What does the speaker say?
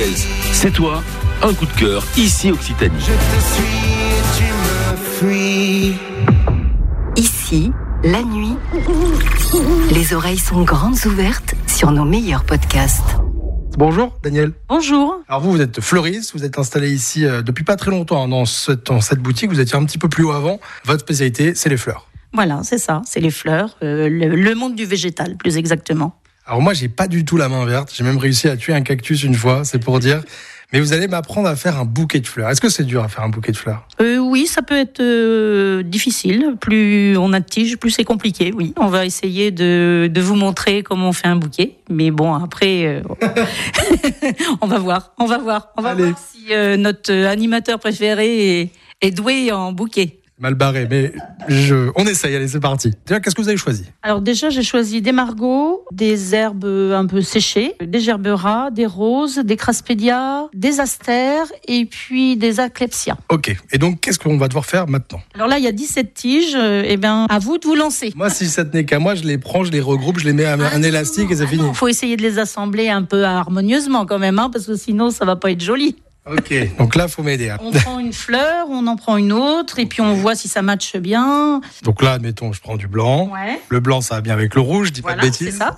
Diez. C'est toi, un coup de cœur, ici Occitanie. Je te suis et tu me fuis. Ici, la nuit, les oreilles sont grandes ouvertes sur nos meilleurs podcasts. Bonjour Daniel. Bonjour. Alors vous êtes fleuriste, vous êtes installé ici depuis pas très longtemps dans cette boutique, vous étiez un petit peu plus haut avant. Votre spécialité, c'est les fleurs. Voilà, c'est ça, c'est les fleurs, le monde du végétal plus exactement. Alors moi, j'ai pas du tout la main verte, j'ai même réussi à tuer un cactus une fois, c'est pour dire. Mais vous allez m'apprendre à faire un bouquet de fleurs. Est-ce que c'est dur à faire un bouquet de fleurs ? Oui, ça peut être difficile. Plus on a de tiges, plus c'est compliqué, oui. On va essayer de vous montrer comment on fait un bouquet. Mais bon, après, on va voir. On va voir si notre animateur préféré est doué en bouquet. Mal barré, mais on essaye, allez, c'est parti. Déjà, qu'est-ce que vous avez choisi ? Alors déjà, j'ai choisi des margots, des herbes un peu séchées, des gerberas, des roses, des craspédias, des astères et puis des aclepsias. Ok, et donc qu'est-ce qu'on va devoir faire maintenant ? Alors là, il y a 17 tiges, à vous de vous lancer. Moi, si ça tenait qu'à moi, je les prends, je les regroupe, je les mets à un élastique et c'est fini. Il faut essayer de les assembler un peu harmonieusement quand même, parce que sinon, ça va pas être joli. Ok, donc là, il faut m'aider. On prend une fleur, on en prend une autre, et puis on voit si ça matche bien. Donc là, admettons, je prends du blanc. Ouais. Le blanc, ça va bien avec le rouge, je dis pas de bêtises. C'est ça.